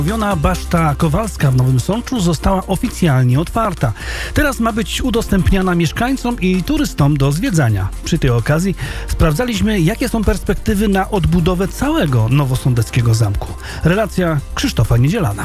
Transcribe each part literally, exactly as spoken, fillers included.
Nowa Baszta Kowalska w Nowym Sączu została oficjalnie otwarta. Teraz ma być udostępniana mieszkańcom i turystom do zwiedzania. Przy tej okazji sprawdzaliśmy, jakie są perspektywy na odbudowę całego nowosądeckiego zamku. Relacja Krzysztofa Niedzielana.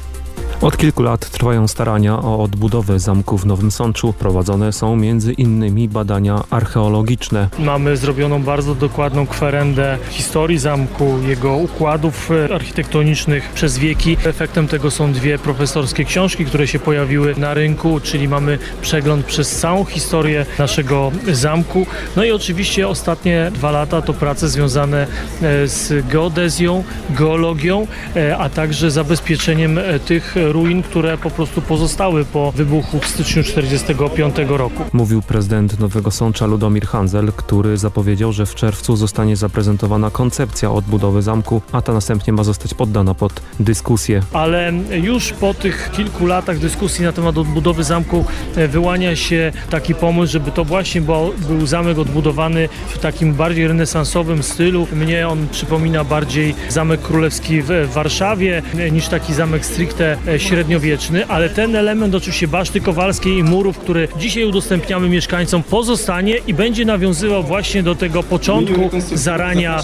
Od kilku lat trwają starania o odbudowę zamku w Nowym Sączu. Prowadzone są między innymi badania archeologiczne. Mamy zrobioną bardzo dokładną kwerendę historii zamku, jego układów architektonicznych przez wieki. Efektem tego są dwie profesorskie książki, które się pojawiły na rynku, czyli mamy przegląd przez całą historię naszego zamku. No i oczywiście ostatnie dwa lata to prace związane z geodezją, geologią, a także zabezpieczeniem tych ruin, które po prostu pozostały po wybuchu w styczniu tysiąc dziewięćset czterdziestego piątego roku. Mówił prezydent Nowego Sącza Ludomir Handzel, który zapowiedział, że w czerwcu zostanie zaprezentowana koncepcja odbudowy zamku, a ta następnie ma zostać poddana pod dyskusję. Ale już po tych kilku latach dyskusji na temat odbudowy zamku wyłania się taki pomysł, żeby to właśnie był, był zamek odbudowany w takim bardziej renesansowym stylu. Mnie on przypomina bardziej Zamek Królewski w Warszawie niż taki zamek stricte średniowieczny, ale ten element oczywiście Baszty Kowalskiej i murów, który dzisiaj udostępniamy mieszkańcom, pozostanie i będzie nawiązywał właśnie do tego początku zarania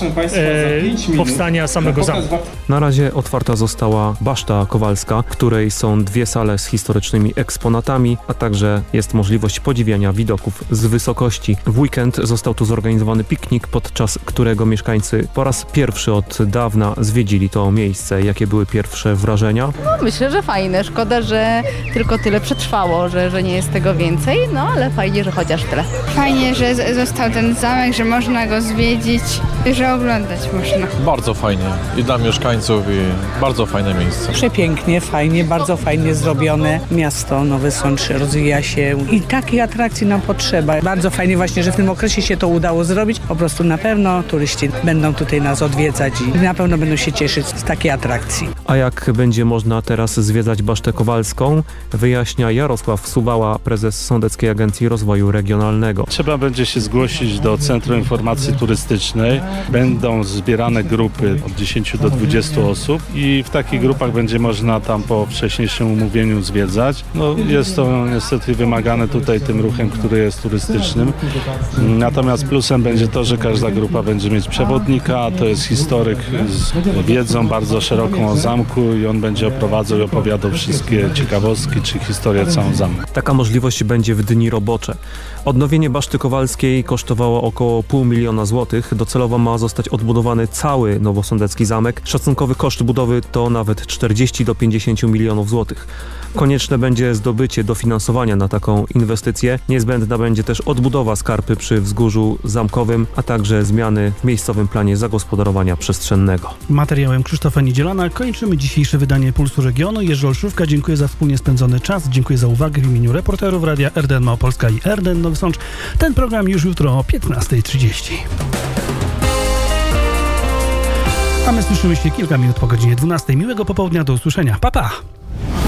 e, powstania samego zamku. Na razie otwarta została Baszta Kowalska, w której są dwie sale z historycznymi eksponatami, a także jest możliwość podziwiania widoków z wysokości. W weekend został tu zorganizowany piknik, podczas którego mieszkańcy po raz pierwszy od dawna zwiedzili to miejsce. Jakie były pierwsze wrażenia? No, myślę, że fajne. Szkoda, że tylko tyle przetrwało, że, że nie jest tego więcej, no ale fajnie, że chociaż tyle. Fajnie, że z- został ten zamek, że można go zwiedzić, że oglądać można. Bardzo fajnie i dla mieszkańców i bardzo fajne miejsce. Przepięknie, fajnie, bardzo fajnie zrobione. Miasto Nowy Sącz rozwija się i takiej atrakcji nam potrzeba. Bardzo fajnie właśnie, że w tym okresie się to udało zrobić. Po prostu na pewno turyści będą tutaj nas odwiedzać i na pewno będą się cieszyć z takiej atrakcji. A jak będzie można teraz zwiedzać Basztę Kowalską, wyjaśnia Jarosław Suwała, prezes Sądeckiej Agencji Rozwoju Regionalnego. Trzeba będzie się zgłosić do Centrum Informacji Turystycznej. Będą zbierane grupy od dziesięciu do dwudziestu osób i w takich grupach będzie można tam po wcześniejszym umówieniu zwiedzać. No, jest to niestety wymagane tutaj tym ruchem, który jest turystycznym. Natomiast plusem będzie to, że każda grupa będzie mieć przewodnika, to jest historyk z wiedzą bardzo szeroką o zamku i on będzie oprowadzał i opowiadał wszystkie ciekawostki czy historię całą zamku. Taka możliwość będzie w dni robocze. Odnowienie Baszty Kowalskiej kosztowało około pół miliona złotych. Docelowo ma zostać odbudowany cały nowosądecki zamek. Szacunkowy koszt budowy to nawet czterdzieści do pięćdziesięciu milionów złotych. Konieczne będzie zdobycie dofinansowania na taką inwestycję. Niezbędna będzie też odbudowa skarpy przy wzgórzu zamkowym, a także zmiany w miejscowym planie zagospodarowania przestrzennego. Materiałem Krzysztofa Niedzielana kończymy dzisiejsze wydanie Pulsu Regionu. Jerzy Olszówka, dziękuję za wspólnie spędzony czas. Dziękuję za uwagę w imieniu reporterów Radia R D N Małopolska i R D N Nowy Sącz. Ten program już jutro o piętnasta trzydzieści. A my słyszymy się kilka minut po godzinie dwunastej. Miłego popołudnia, do usłyszenia. Pa, pa!